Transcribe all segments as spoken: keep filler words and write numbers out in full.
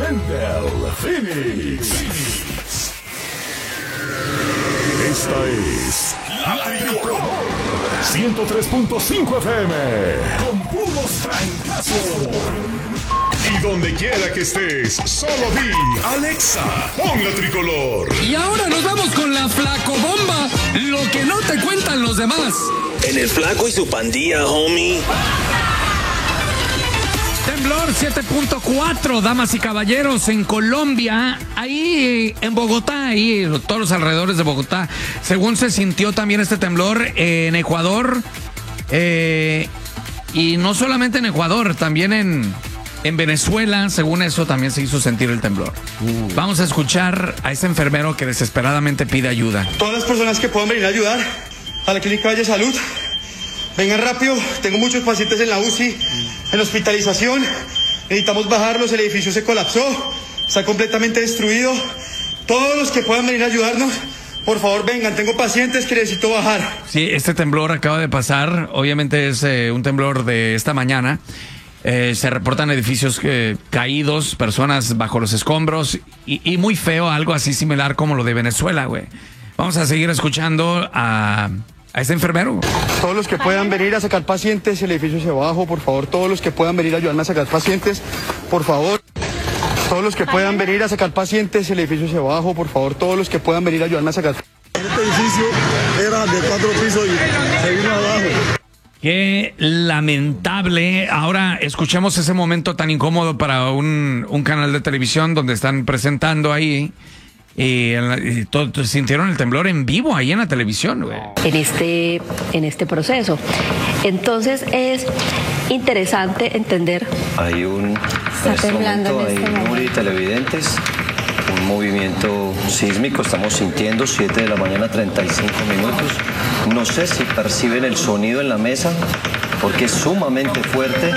Wendell Phoenix. Esta es La Tricolor ciento tres punto cinco F M con puros trancazos. Y donde quiera que estés, solo di Alexa, pon La Tricolor. Y ahora nos vamos con la flacobomba, lo que no te cuentan los demás. En el flaco y su pandilla, homie. Temblor siete punto cuatro, damas y caballeros, en Colombia, ahí en Bogotá, ahí todos los alrededores de Bogotá. Según se sintió también este temblor eh, en Ecuador, eh, y no solamente en Ecuador, también en, en Venezuela, según eso también se hizo sentir el temblor. Uh. Vamos a escuchar a este enfermero que desesperadamente pide ayuda. Todas las personas que puedan venir a ayudar a la Clínica Valle Salud, vengan rápido, tengo muchos pacientes en la U C I, en hospitalización, necesitamos bajarlos, el edificio se colapsó, está completamente destruido. Todos los que puedan venir a ayudarnos, por favor vengan, tengo pacientes que necesito bajar. Sí, este temblor acaba de pasar, obviamente es eh, un temblor de esta mañana. Eh, se reportan edificios eh, caídos, personas bajo los escombros y, y muy feo, algo así similar como lo de Venezuela, güey. Vamos a seguir escuchando a... a este enfermero. Todos los que puedan venir a sacar pacientes, el edificio se bajó, por favor. Todos los que puedan venir a ayudarme a sacar pacientes, por favor. Todos los que puedan venir a sacar pacientes, el edificio se bajó, por favor. Todos los que puedan venir a ayudarme a sacar. Este edificio era de cuatro pisos y se vino abajo. Qué lamentable. Ahora escuchemos ese momento tan incómodo para un, un canal de televisión donde están presentando ahí. Y, y todo, sintieron el temblor en vivo ahí en la televisión, güey. En este, en este proceso. Entonces es interesante entender. Hay un, Está este temblando momento, en este hay momento. Muri televidentes, un movimiento sísmico, estamos sintiendo, siete de la mañana, treinta y cinco minutos. No sé si perciben el sonido en la mesa, porque es sumamente fuerte.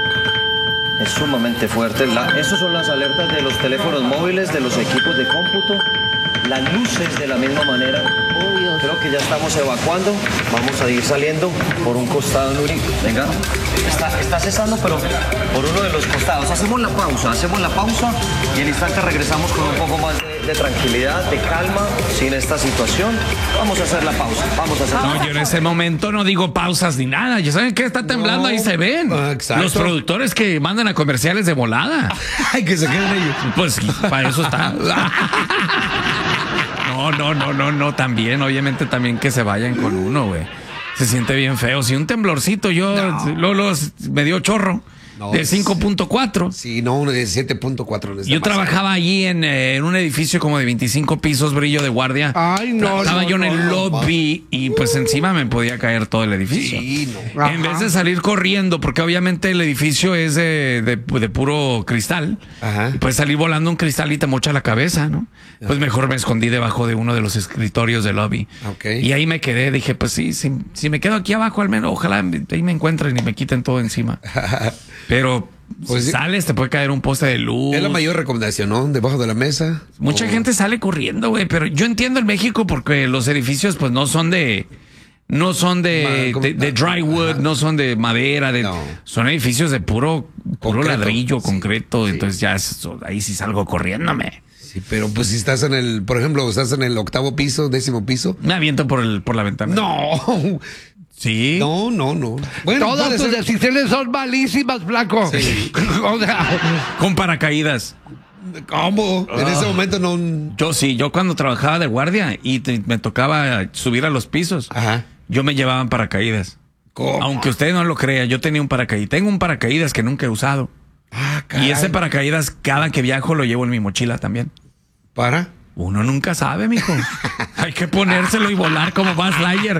Es sumamente fuerte. La, esas son las alertas de los teléfonos móviles, de los equipos de cómputo. Las luces de la misma manera. Oh, Dios. Creo que ya estamos evacuando. Vamos a ir saliendo por un costado, Nuri. Venga. Está, está cesando, pero por uno de los costados. Hacemos la pausa, hacemos la pausa y en instante regresamos con un poco más de, de tranquilidad, de calma, sin esta situación. Vamos a hacer la pausa. Vamos a hacer la pausa. No, yo en ese momento no digo pausas ni nada. Ya saben que está temblando, no, ahí se ven. Exacto. Los productores que mandan a comerciales de volada. Ay, que se queden ellos. Pues para eso está. No, no, no, no, no, también, obviamente también que se vayan con uno, güey. Se siente bien feo. Si un temblorcito, yo, no. Lolo, me dio chorro. No, de cinco punto cuatro. Sí, no, uno de siete punto cuatro. Yo trabajaba allí en, eh, en un edificio como de veinticinco pisos, brillo de guardia. Ay, no. Estaba no, yo en el no, lobby no. y pues encima me podía caer todo el edificio. Sí, no. En vez de salir corriendo, porque obviamente el edificio es de, de, de puro cristal. Ajá. Y puedes salir volando un cristal y te mocha la cabeza, ¿no? Ajá. Pues mejor me escondí debajo de uno de los escritorios del lobby. Okay. Y ahí me quedé. Dije, pues sí, si, si me quedo aquí abajo al menos, ojalá ahí me encuentren y me quiten todo encima. Pero pues, si sales, te puede caer un poste de luz. Es la mayor recomendación, ¿no? Debajo de la mesa. Mucha o... gente sale corriendo, güey. Pero yo entiendo en México porque los edificios, pues, no son de... No son de, de, de drywood, Ajá. no son de madera. De, no. Son edificios de puro, puro concreto. ladrillo, sí. concreto. Sí. Entonces ya es, ahí sí salgo corriéndome. Sí, pero pues si estás en el... Por ejemplo, estás en el octavo piso, décimo piso. Me aviento por, el, por la ventana. ¡No! Sí. No, no, no. Bueno, todas tus ser... decisiones son malísimas, flaco. Sí. O sea, con paracaídas. ¿Cómo? En oh. ese momento no... Yo sí, yo cuando trabajaba de guardia y te, me tocaba subir a los pisos, Ajá. yo me llevaba paracaídas. ¿Cómo? Aunque usted no lo crea, yo tenía un paracaídas. Tengo un paracaídas que nunca he usado. Ah, caray. Y ese paracaídas, cada que viajo, lo llevo en mi mochila también. ¿Para? Uno nunca sabe, mijo. Hay que ponérselo y volar como Buzz Lightyear.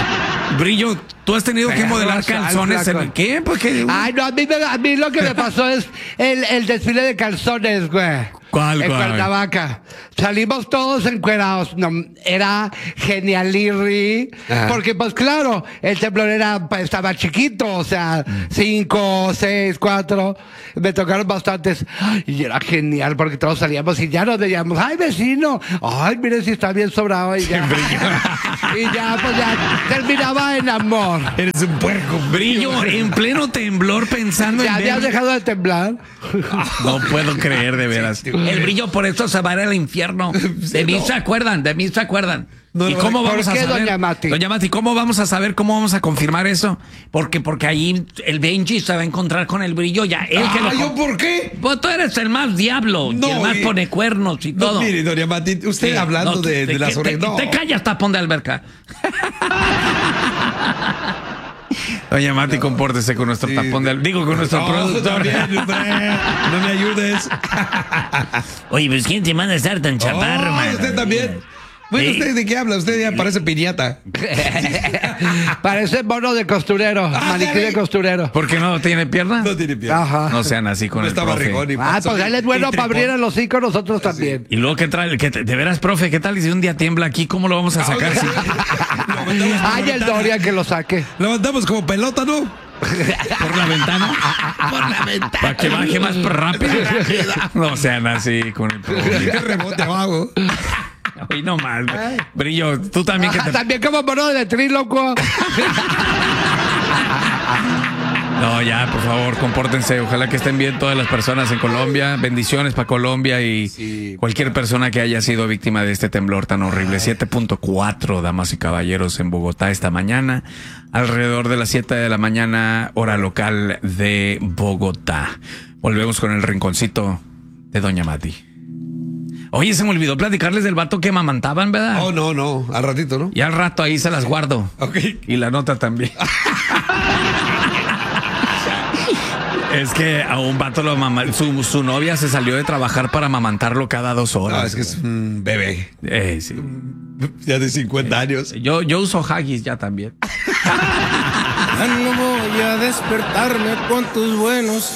Brillo, tú has tenido que modelar calzones en el... ¿Qué? ¿Por qué? Ay, no, a mí, a mí lo que me pasó es el, el desfile de calzones, güey. ¿Cuál, en cuál? Cuernavaca. Salimos todos encuerados. No, era genialirri. Ajá. Porque, pues claro, el temblor era, estaba chiquito, o sea, mm. cinco, seis, cuatro. Me tocaron bastantes. Y era genial porque todos salíamos y ya nos veíamos. Ay, vecino. Ay, mire si está bien sobrado. Y ya. Y ya, pues ya terminaba en amor. Eres un puerco. Brillo, en pleno temblor pensando ¿Ya en... habías ver- dejado de temblar? No puedo creer, de veras. El Brillo por eso se va a ir al infierno. De mí se acuerdan, de mí se acuerdan. No, ¿Y no, cómo ¿por vamos a qué, saber? doña Mati? Doña Mati, ¿cómo vamos a saber, cómo vamos a confirmar eso? Porque, porque ahí el Benji se va a encontrar con el Brillo ya. Él que Ah, lo- ¿yo por qué? Pues tú eres el más diablo, y No, el más y- pone cuernos y todo. No, mire, doña Mati, usted Sí, hablando no, de, te- de las te- orejas. te, No. te callas, tapón de alberca. Doña Mati, compórtese con nuestro Sí. tapón de alberca. Digo, con nuestro No, productor. también, hombre, no me ayudes. Oye, pues ¿quién te manda a estar tan chaparro, Oh, mano? usted también. Bueno, Sí. ¿usted de qué habla? Usted ya parece piñata. Parece mono de costurero, maniquí de costurero. ¿Por qué no tiene piernas? No tiene pierna. Ajá. No sean así con No el está profe. barrigón y Ah, panzón pues él es y- bueno y para abrir tripón. el hocico, nosotros también. Y luego, ¿qué trae? ¿Qué te- de veras, profe, ¿qué tal si un día tiembla aquí? ¿Cómo lo vamos a sacar? Ah, si- Ay, el Doria que lo saque. Levantamos como pelota, ¿no? ¿Por la ventana? Por la ventana. Para que baje más rápido. No sean así con el profe. Que rebote abajo. Hoy no más. Brillo, tú también que Ah, te... también como mono de tríloco. No, ya, por favor, compórtense. Ojalá que estén bien todas las personas en Colombia. Bendiciones para Colombia y Sí. cualquier persona que haya sido víctima de este temblor tan horrible. siete punto cuatro, damas y caballeros, en Bogotá esta mañana. Alrededor de las siete de la mañana, hora local de Bogotá. Volvemos con el rinconcito de Doña Mati. Oye, se me olvidó platicarles del vato que mamantaban, ¿verdad? Oh, no, no. Al ratito, ¿no? Y al rato ahí se las guardo. Ok. Y la nota también. Es que a un vato lo mama, su, su novia se salió de trabajar para amamantarlo cada dos horas. No, es que es un bebé. Eh, sí. Ya de cincuenta años. Yo, yo uso Haggis ya también. Ya no voy a despertarme con tus buenos